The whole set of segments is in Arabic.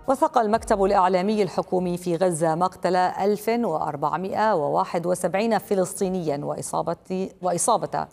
وثق المكتب الإعلامي الحكومي في غزة مقتل 1471 فلسطينيا وإصابة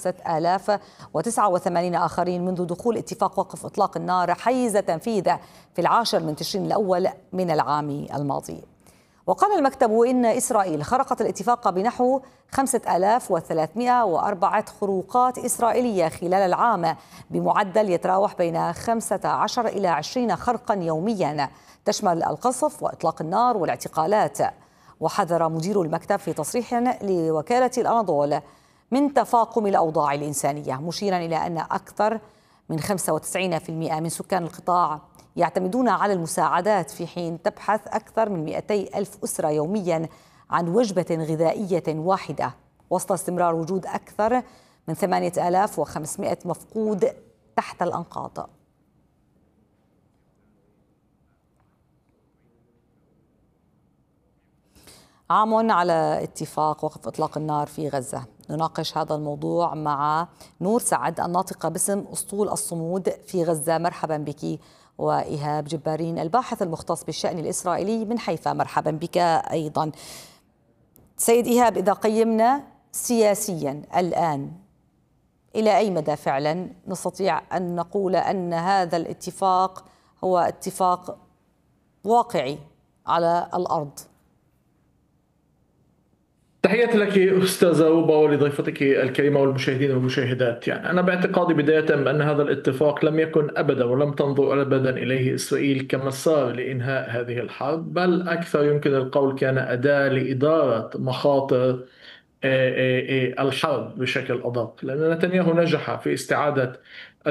5089 آخرين منذ دخول اتفاق وقف إطلاق النار حيز تنفيذه في 10 من تشرين الأول من العام الماضي. وقال المكتب إن إسرائيل خرقت الاتفاق بنحو 5304 خروقات إسرائيلية خلال العام بمعدل يتراوح بين 15 إلى 20 خرقا يوميا، تشمل القصف وإطلاق النار والاعتقالات. وحذر مدير المكتب في تصريح لوكالة الأناضول من تفاقم الأوضاع الإنسانية، مشيرا إلى أن أكثر من 95% من سكان القطاع يعتمدون على المساعدات، في حين تبحث أكثر من 200 ألف أسرة يوميا عن وجبة غذائية واحدة، وسط استمرار وجود أكثر من 8500 مفقود تحت الأنقاض. عام على اتفاق وقف إطلاق النار في غزة. نناقش هذا الموضوع مع نور سعد الناطقة باسم أسطول الصمود في غزة. مرحبا بك. وإيهاب جبارين الباحث المختص بالشأن الإسرائيلي من حيفا. مرحبا بك أيضا. سيد إيهاب، إذا قيمنا سياسيا الآن، إلى أي مدى فعلا نستطيع أن نقول أن هذا الاتفاق هو اتفاق واقعي على الأرض؟ تحياتي لك أستاذة روبا ولضيفتك الكريمة والمشاهدين والمشاهدات. أنا باعتقادي بداية بأن هذا الاتفاق لم يكن أبدا ولم تنظر أبدا إليه إسرائيل كمسار لإنهاء هذه الحرب، بل أكثر يمكن القول كان أداة لإدارة مخاطر الحرب بشكل أدق، لأن نتنياهو نجح في استعادة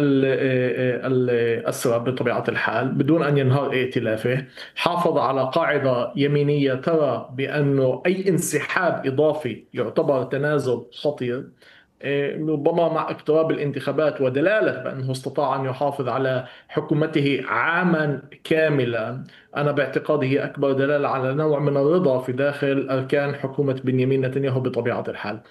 الأسرى بطبيعة الحال بدون أن ينهار ائتلافه. حافظ على قاعدة يمينية ترى بأنه أي انسحاب إضافي يعتبر تنازل خطير. ربما مع اقتراب الانتخابات ودلالة بأنه استطاع أن يحافظ على حكومته عاما كاملا، أنا باعتقادي هي أكبر دلالة على نوع من الرضا في داخل أركان حكومة بنيامين نتنياهو بطبيعة الحال.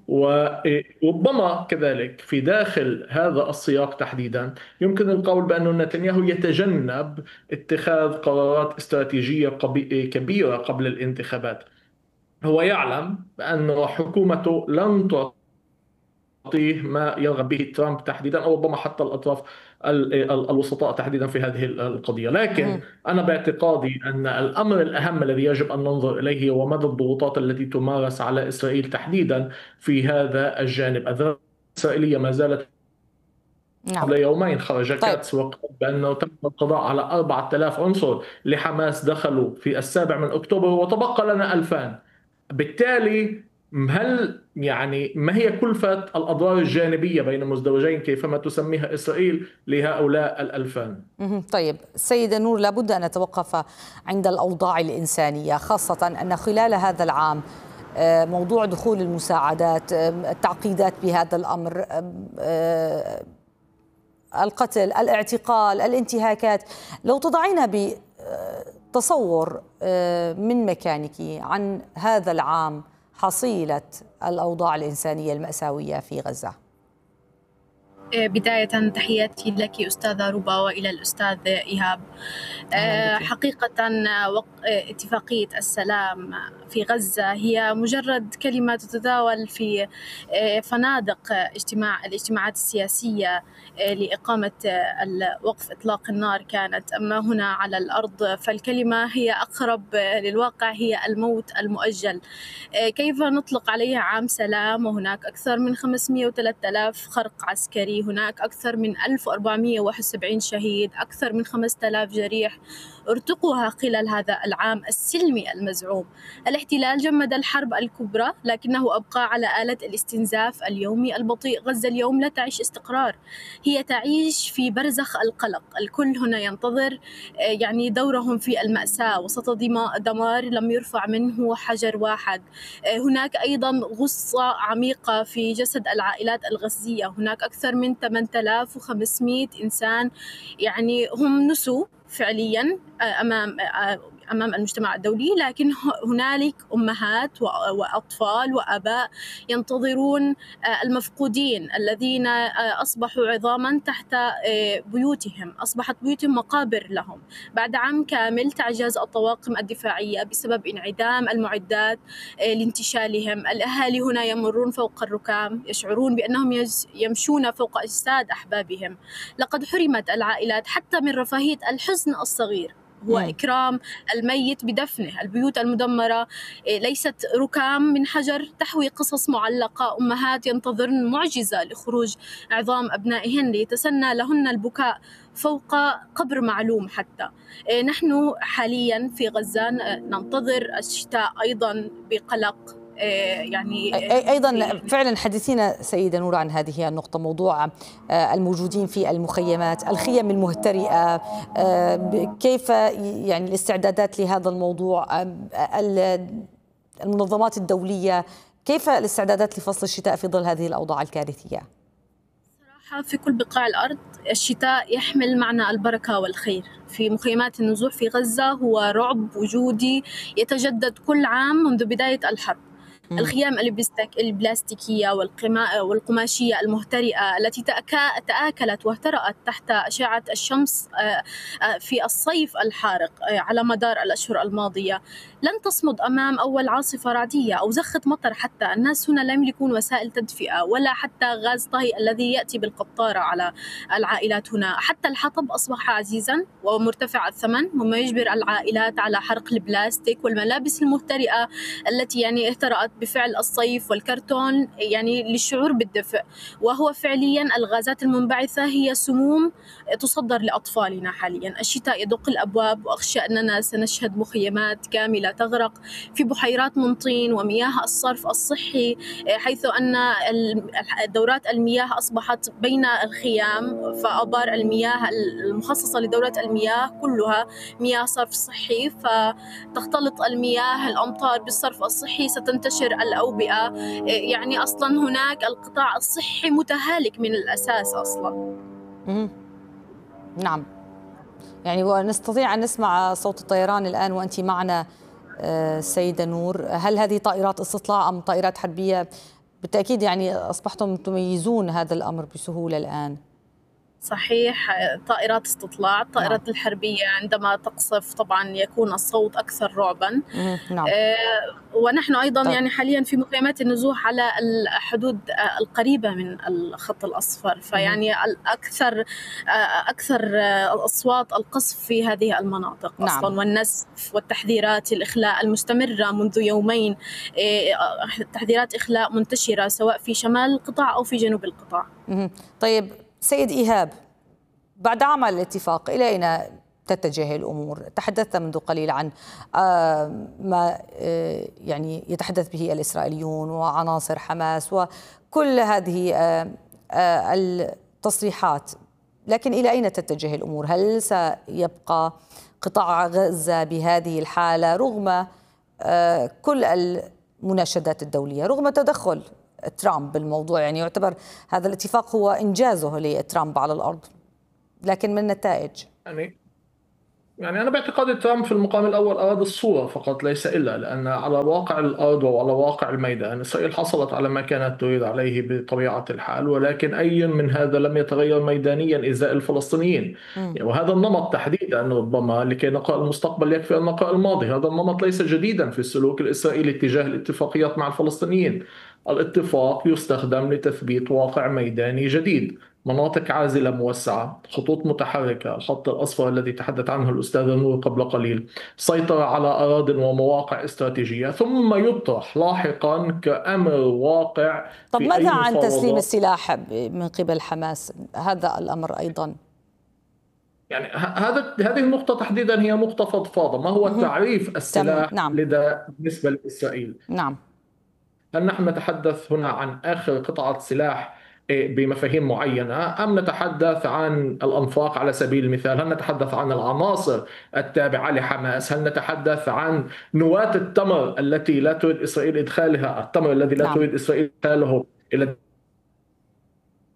وربما كذلك في داخل هذا السياق تحديدا يمكن القول بأن نتنياهو يتجنب اتخاذ قرارات استراتيجية كبيرة قبل الانتخابات. هو يعلم بأن حكومته لن تعطيه ما يرغب به ترامب تحديدا، أو ربما حتى الأطراف الوسطاء تحديدا في هذه القضية. لكن أنا باعتقادي أن الأمر الأهم الذي يجب أن ننظر إليه هو مدى الضغوطات التي تمارس على إسرائيل تحديدا في هذا الجانب. الذرة الإسرائيلية ما زالت قبل يومين خرج كاتس وقال بأنه تم القضاء على 4000 عنصر لحماس دخلوا في 7 من أكتوبر وتبقى لنا 2000. بالتالي ما هي كلفة الأضرار الجانبية بين مزدوجين كيفما تسميها إسرائيل لهؤلاء 2000؟ طيب سيدة نور، لابد أن نتوقف عند الأوضاع الإنسانية، خاصة أن خلال هذا العام موضوع دخول المساعدات، التعقيدات بهذا الأمر، القتل، الاعتقال، الانتهاكات. لو تضعينا بتصور من مكانك عن هذا العام حصيلة الأوضاع الإنسانية المأساوية في غزة. بداية تحياتي لك أستاذة روبا وإلى الأستاذ إيهاب. حقيقة اتفاقية السلام في غزة هي مجرد كلمة تتداول في فنادق الاجتماعات السياسية لإقامة وقف إطلاق النار كانت، أما هنا على الأرض فالكلمة هي أقرب للواقع، هي الموت المؤجل. كيف نطلق عليها عام سلام وهناك أكثر من 500 و3000 خرق عسكري، هناك أكثر من 1471 شهيد، أكثر من 5000 جريح ارتقوها خلال هذا العام السلمي المزعوم. الاحتلال جمد الحرب الكبرى لكنه أبقى على آلة الاستنزاف اليومي البطيء. غزة اليوم لا تعيش استقرار، هي تعيش في برزخ القلق. الكل هنا ينتظر دورهم في المأساة وسط دمار لم يرفع منه حجر واحد. هناك أيضا غصة عميقة في جسد العائلات الغزية. هناك أكثر من 8500 إنسان هم نسوا فعليا أمام أمام المجتمع الدولي، لكن هنالك أمهات وأطفال وآباء ينتظرون المفقودين الذين أصبحوا عظاما تحت بيوتهم، أصبحت بيوتهم مقابر لهم بعد عام كامل تعجز الطواقم الدفاعية بسبب انعدام المعدات لانتشالهم. الأهالي هنا يمرون فوق الركام، يشعرون بأنهم يمشون فوق أجساد أحبابهم. لقد حرمت العائلات حتى من رفاهية الحزن الصغير، هو إكرام الميت بدفنه. البيوت المدمرة ليست ركام من حجر تحوي قصص معلقة، أمهات ينتظرن معجزة لخروج عظام أبنائهن ليتسنى لهن البكاء فوق قبر معلوم. حتى نحن حاليا في غزة ننتظر الشتاء أيضا بقلق. يعني أيضا فعلا حدثينا سيدة نور عن هذه النقطة، موضوع الموجودين في المخيمات، الخيم المهترئة، كيف يعني الاستعدادات لهذا الموضوع، المنظمات الدولية، كيف الاستعدادات لفصل الشتاء في ظل هذه الأوضاع الكارثية؟ صراحة في كل بقاع الأرض الشتاء يحمل معنى البركة والخير. في مخيمات النزوح في غزة هو رعب وجودي يتجدد كل عام منذ بداية الحرب. الخيام البلاستيكية والقماشية المهترئة التي تآكلت واهترأت تحت أشعة الشمس في الصيف الحارق على مدار الأشهر الماضية لن تصمد أمام أول عاصفة رعدية أو زخة مطر. حتى الناس هنا لا يملكون وسائل تدفئة ولا حتى غاز طهي الذي يأتي بالقطارة على العائلات هنا. حتى الحطب أصبح عزيزا ومرتفع الثمن، مما يجبر العائلات على حرق البلاستيك والملابس المهترئة التي يعني اهترأت بفعل الصيف، والكرتون يعني للشعور بالدفء. وهو فعليا الغازات المنبعثة هي سموم تصدر لأطفالنا حاليا. الشتاء يدق الأبواب، وأخشى أننا سنشهد مخيمات كاملة تغرق في بحيرات من طين ومياه الصرف الصحي، حيث أن دورات المياه أصبحت بين الخيام، فآبار المياه المخصصة لدورات المياه كلها مياه صرف صحي، فتختلط المياه الأمطار بالصرف الصحي ستنتشر الأوبئة. يعني أصلا هناك القطاع الصحي متهالك من الأساس أصلا. نعم، يعني ونستطيع أن نسمع صوت الطيران الآن وأنت معنا سيدة نور. هل هذه طائرات استطلاع أم طائرات حربية؟ بالتأكيد يعني أصبحتم تميزون هذا الأمر بسهولة الآن. صحيح، طائرات استطلاع. الطائرات الحربية عندما تقصف طبعا يكون الصوت أكثر رعبا. نعم. ونحن أيضا يعني حاليا في مخيمات النزوح على الحدود القريبة من الخط الأصفر، فيعني أكثر أصوات القصف في هذه المناطق أصلا، والنسف والتحذيرات الإخلاء المستمرة منذ يومين، تحذيرات إخلاء منتشرة سواء في شمال القطاع أو في جنوب القطاع. طيب سيد إيهاب، بعد عمل الاتفاق إلى أين تتجه الأمور؟ تحدثت منذ قليل عن ما يعني يتحدث به الإسرائيليون وعناصر حماس وكل هذه التصريحات، لكن إلى أين تتجه الأمور؟ هل سيبقى قطاع غزة بهذه الحالة رغم كل المناشدات الدولية، رغم تدخل ترامب بالموضوع؟ يعني يعتبر هذا الاتفاق هو إنجازه لترامب على الأرض، لكن من نتائج يعني أنا باعتقادي ترامب في المقام الأول أراد الصورة فقط ليس إلا، لأن على واقع الأرض وعلى واقع الميدان إسرائيل حصلت على ما كانت تريد عليه بطبيعة الحال، ولكن أي من هذا لم يتغير ميدانيا إزاء الفلسطينيين. يعني وهذا النمط تحديدا ربما لكي نقرأ المستقبل يكفي أن نقرأ الماضي. هذا النمط ليس جديدا في السلوك الإسرائيلي تجاه الاتفاقيات مع الفلسطينيين. الاتفاق يستخدم لتثبيت واقع ميداني جديد، مناطق عازلة موسعة، خطوط متحركة، الخط الأصفر الذي تحدث عنه الأستاذ نور قبل قليل، سيطرة على أراضٍ ومواقع استراتيجية، ثم يطرح لاحقا كأمر واقع. طب ماذا عن تسليم السلاح من قبل حماس؟ هذا الأمر أيضا يعني هذه النقطة تحديدا هي نقطة فضفاضة. ما هو تعريف السلاح بالنسبة لإسرائيل؟ نعم. هل نحن نتحدث هنا عن آخر قطعة سلاح بمفاهيم معينة، أم نتحدث عن الأنفاق على سبيل المثال؟ هل نتحدث عن العناصر التابعة لحماس؟ هل نتحدث عن نواة التمر التي لا تريد إسرائيل إدخالها، التمر الذي لا تريد إسرائيل إدخاله إلى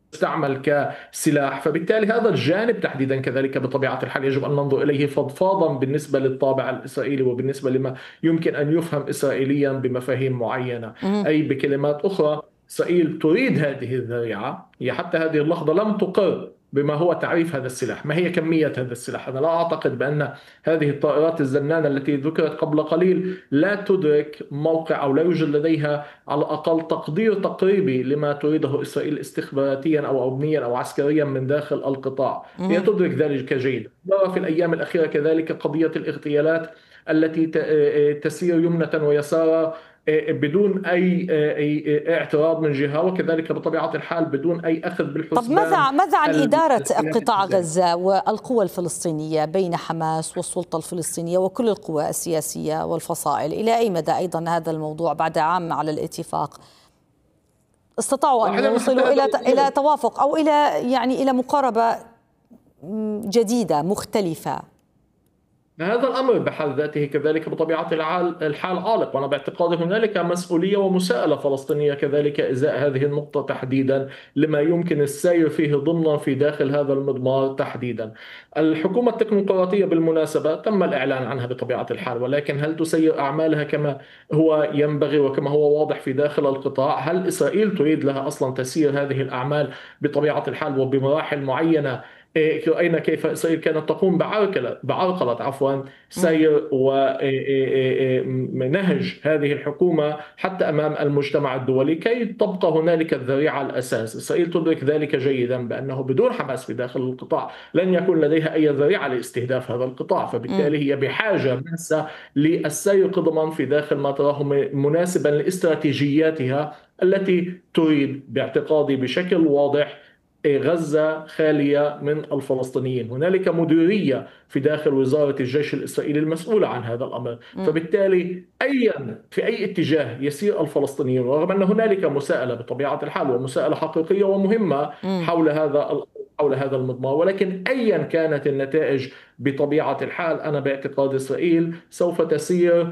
يستعمل كسلاح. فبالتالي هذا الجانب تحديدا كذلك بطبيعة الحال يجب أن ننظر إليه فضفاضا بالنسبة للطابع الإسرائيلي وبالنسبة لما يمكن أن يفهم إسرائيليا بمفاهيم معينة. أي بكلمات أخرى، إسرائيل تريد هذه الذريعة، هي حتى هذه اللحظة لم تقر بما هو تعريف هذا السلاح، ما هي كمية هذا السلاح. أنا لا أعتقد بأن هذه الطائرات الزنانة التي ذكرت قبل قليل لا تدرك موقع أو لا يوجد لديها على الأقل تقدير تقريبي لما تريده إسرائيل استخباراتيا أو أمنيا أو عسكريا من داخل القطاع. هي تدرك ذلك جيدا. نرى في الأيام الأخيرة كذلك قضية الاغتيالات التي تسير يمنة ويسارا بدون أي اعتراض من جهة، وكذلك بطبيعة الحال بدون أي أخذ بالحسبان. طب ماذا عن إدارة قطاع غزة والقوى الفلسطينية بين حماس والسلطة الفلسطينية وكل القوى السياسية والفصائل؟ إلى أي مدى أيضا هذا الموضوع بعد عام على الاتفاق استطاعوا أن يوصلوا إلى توافق أو إلى مقاربة جديدة مختلفة؟ هذا الأمر بحد ذاته كذلك بطبيعة الحال عالق، وأنا باعتقادي هنالك مسؤولية ومساءلة فلسطينية كذلك إزاء هذه النقطة تحديدا لما يمكن السير فيه ضمنا في داخل هذا المضمار تحديدا. الحكومة التكنوقراطية بالمناسبة تم الإعلان عنها بطبيعة الحال، ولكن هل تسير أعمالها كما هو ينبغي وكما هو واضح في داخل القطاع؟ هل إسرائيل تريد لها أصلا تسير هذه الأعمال بطبيعة الحال وبمراحل معينة؟ رأينا كيف إسرائيل كانت تقوم بعرقلة سير ونهج هذه الحكومة حتى أمام المجتمع الدولي كي تبقى هنالك الذريعة الأساس. إسرائيل تدرك ذلك جيدا بأنه بدون حماس في داخل القطاع لن يكون لديها أي ذريعة لاستهداف هذا القطاع، فبالتالي هي بحاجة ماسة للسير قدما في داخل ما تراه مناسبا لاستراتيجياتها التي تريد باعتقادي بشكل واضح غزة خالية من الفلسطينيين. هنالك مديرية في داخل وزارة الجيش الإسرائيلي المسؤولة عن هذا الأمر. فبالتالي في أي اتجاه يسير الفلسطينيون، رغم أن هنالك مساءلة بطبيعة الحال ومساءلة حقيقية ومهمة حول هذا المضمار، ولكن أيا كانت النتائج بطبيعة الحال أنا باعتقاد إسرائيل سوف تسير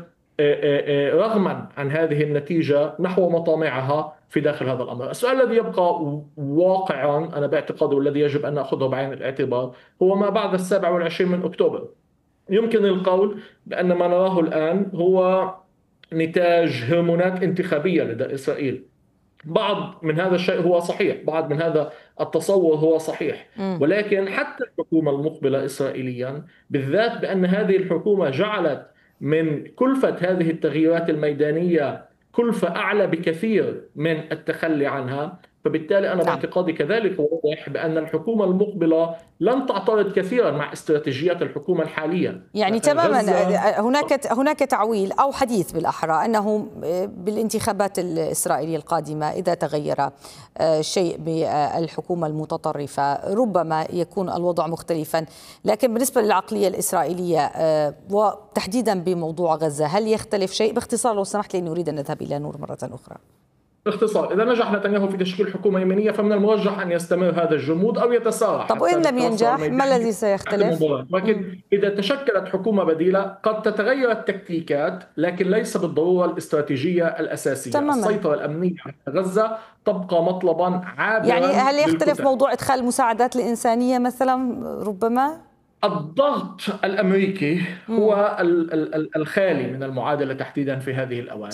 رغما عن هذه النتيجة نحو مطامعها في داخل هذا الأمر. السؤال الذي يبقى واقعا أنا باعتقاد والذي يجب أن نأخذه بعين الاعتبار هو ما بعد 27 من أكتوبر. يمكن القول بأن ما نراه الآن هو نتاج هرمونات انتخابية لدى إسرائيل. بعض من هذا الشيء هو صحيح، بعض من هذا التصور هو صحيح، ولكن حتى الحكومة المقبلة إسرائيليا بالذات بأن هذه الحكومة جعلت من كلفة هذه التغييرات الميدانية كلفة أعلى بكثير من التخلي عنها، فبالتالي أنا باعتقادي كذلك واضح بأن الحكومة المقبلة لن تعترض كثيرا مع استراتيجيات الحكومة الحالية. يعني تماما هناك تعويل أو حديث بالأحرى أنه بالانتخابات الإسرائيلية القادمة إذا تغير شيء بالحكومة المتطرفة ربما يكون الوضع مختلفا، لكن بالنسبة للعقلية الإسرائيلية وتحديدا بموضوع غزة هل يختلف شيء؟ باختصار لو سمحت لي نريد أن نذهب إلى نور مرة أخرى. باختصار، إذا نجح نتنياهو في تشكيل حكومة يمنية فمن المرجح أن يستمر هذا الجمود أو يتسارع. طب وإن لم ينجح ما الذي سيختلف؟ لكن إذا تشكلت حكومة بديلة قد تتغير التكتيكات لكن ليس بالضرورة الاستراتيجية الأساسية. تماما. السيطرة الأمنية على غزة تبقى مطلبا عابرا. يعني هل يختلف موضوع إدخال المساعدات الإنسانية مثلا ربما؟ الضغط الأمريكي هو الخالي من المعادلة تحديدا في هذه الأوان.